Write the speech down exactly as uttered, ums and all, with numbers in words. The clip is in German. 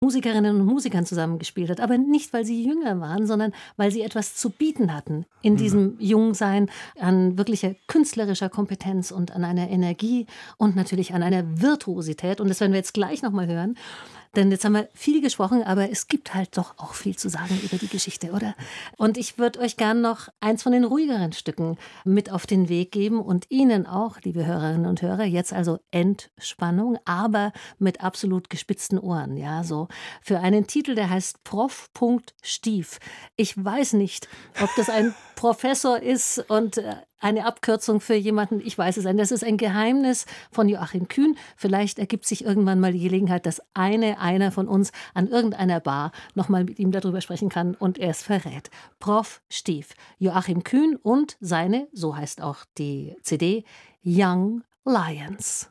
Musikerinnen und Musikern zusammengespielt hat. Aber nicht, weil sie jünger waren, sondern weil sie etwas zu bieten hatten in diesem Jungsein an wirklicher künstlerischer Kompetenz und an einer Energie und natürlich an einer Virtuosität. Und das werden wir jetzt gleich nochmal hören. Denn jetzt haben wir viel gesprochen, aber es gibt halt doch auch viel zu sagen über die Geschichte, oder? Und ich würde euch gern noch eins von den ruhigeren Stücken mit auf den Weg geben und Ihnen auch, liebe Hörerinnen und Hörer, jetzt also Entspannung, aber mit absolut gespitzten Ohren, ja, so für einen Titel, der heißt Prof. Stief. Ich weiß nicht, ob das ein Professor ist und äh, eine Abkürzung für jemanden, ich weiß es nicht. Das ist ein Geheimnis von Joachim Kühn. Vielleicht ergibt sich irgendwann mal die Gelegenheit, dass eine, einer von uns an irgendeiner Bar nochmal mit ihm darüber sprechen kann und er es verrät. Prof. Stief, Joachim Kühn und seine, so heißt auch die C D, Young Lions.